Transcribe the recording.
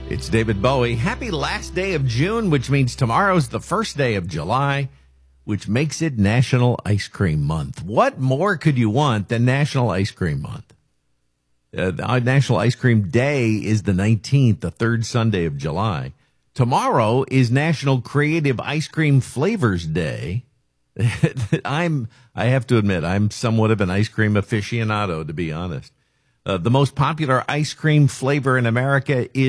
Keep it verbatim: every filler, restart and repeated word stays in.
It's David Bowie. Happy last day of June, which means tomorrow's the first day of July, which makes it National Ice Cream Month. What more could you want than National Ice Cream Month? Uh, National Ice Cream Day is the nineteenth, the third Sunday of July. Tomorrow is National Creative Ice Cream Flavors Day. I'm, I have to admit, I'm somewhat of an ice cream aficionado, to be honest. Uh, the most popular ice cream flavor in America is